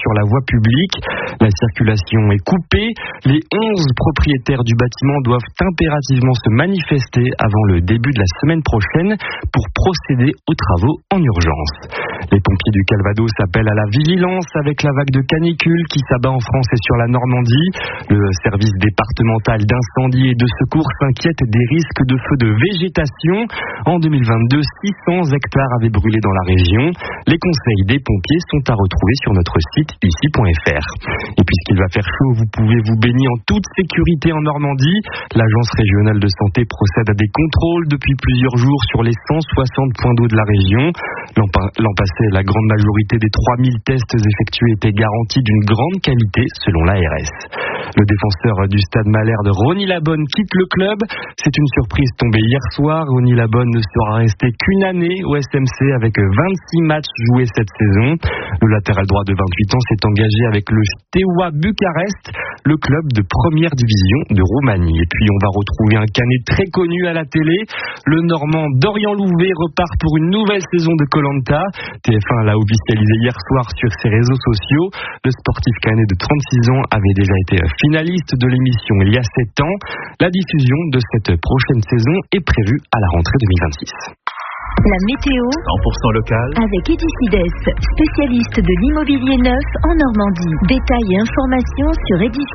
sur la voie publique. La circulation est coupée. Les 11 propriétaires du bâtiment doivent impérativement se manifester avant le début de la semaine prochaine pour procéder aux travaux en urgence. Les pompiers du Calvados appellent à la vigilance avec la vague de canicule qui s'abat en France et sur la Normandie. Le service départemental d'incendie et de secours s'inquiète des risques de feux de végétation. En 2022, 600 hectares avaient brûlé dans la région. Les conseils des pompiers sont à retrouver sur notre site ici.fr. Et puisqu'il va faire chaud, vous pouvez vous baigner en toute sécurité en Normandie. L'Agence régionale de santé procède à des contrôles depuis plusieurs jours sur les 160 points d'eau de la région. L'an passé, la grande majorité des 3000 tests effectués étaient garantis d'une grande qualité selon l'ARS. Le défenseur du Stade Malherbe, Ronny Labonne, quitte le club. C'est une surprise tombée hier soir. Ronny Labonne ne sera resté qu'une année au SMC avec 26 matchs joués cette saison. Le latéral droit de 28 ans s'est engagé avec le Steaua Bucarest, le club de première division de Roumanie. Et puis on va retrouver un Canet très connu à la télé. Le Normand Dorian Louvet repart pour une nouvelle saison de Koh-Lanta. TF1 l'a officialisé hier soir sur ses réseaux sociaux. Le sportif canet de 36 ans avait déjà été finaliste de l'émission il y a 7 ans. La diffusion de cette prochaine saison est prévue à la rentrée 2026. La météo 100% local avec Edicides, spécialiste de l'immobilier neuf en Normandie. Détails et informations sur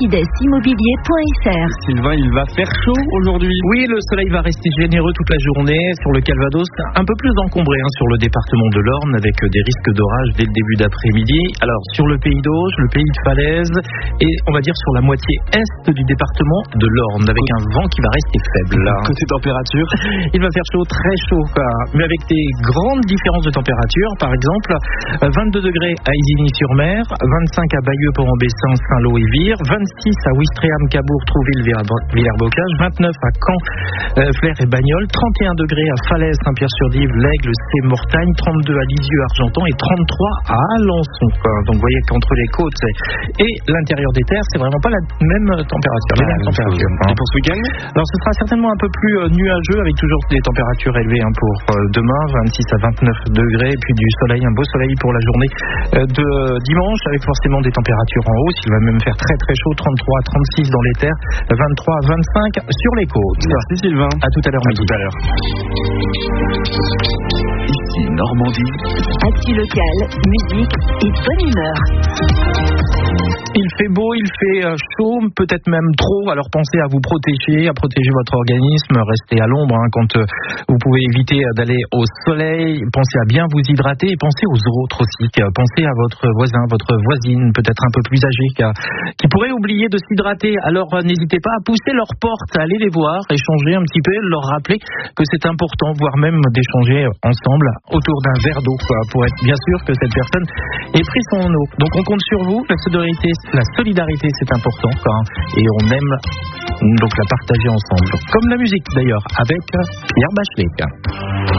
edicidesimmobilier.fr. Sylvain, il va faire chaud aujourd'hui. Oui, le soleil va rester généreux toute la journée sur le Calvados, un peu plus encombré sur le département de l'Orne avec des risques d'orage dès le début d'après-midi. Alors sur le pays d'Auge, le pays de Falaise et on va dire sur la moitié est du département de l'Orne avec un vent qui va rester faible. Côté température, il va faire chaud, très chaud, mais avec des grandes différences de température. Par exemple, 22 degrés à Isigny-sur-Mer, 25 à Bayeux, Port-en-Bessin, Saint-Lô et Vire, 26 à Ouistreham, Cabourg, Trouville, Villers-Bocage, 29 à Caen, Flers et Bagnols, 31 degrés à Falaise, Saint-Pierre-sur-Dive, L'Aigle, Mortagne, 32 à Lisieux, Argentan et 33 à Alençon. Donc vous voyez qu'entre les côtes et l'intérieur des terres, c'est vraiment pas la même température. Les mêmes températures. Et pour ce week-end ? Alors ce sera certainement un peu plus nuageux avec toujours des températures élevées pour demain, 26 à 29 degrés, et puis du soleil, un beau soleil pour la journée de dimanche, avec forcément des températures en hausse. Il va même faire très très chaud, 33 à 36 dans les terres, 23 à 25 sur les côtes. Merci Sylvain. À tout à l'heure. À tout à l'heure. Ici Normandie. Actu locale, musique et bonne humeur. Il fait beau, il fait chaud, peut-être même trop, alors pensez à vous protéger, à protéger votre organisme, restez à l'ombre quand vous pouvez éviter d'aller au soleil, pensez à bien vous hydrater et pensez aux autres aussi, pensez à votre voisin, votre voisine, peut-être un peu plus âgée, qui pourrait oublier de s'hydrater, alors n'hésitez pas à pousser leurs portes, à aller les voir, échanger un petit peu, leur rappeler que c'est important, voire même d'échanger ensemble autour d'un verre d'eau, pour être bien sûr que cette personne ait pris son eau. Donc on compte sur vous, la solidarité c'est important et on aime donc la partager ensemble, comme la musique d'ailleurs avec Pierre Bachelet.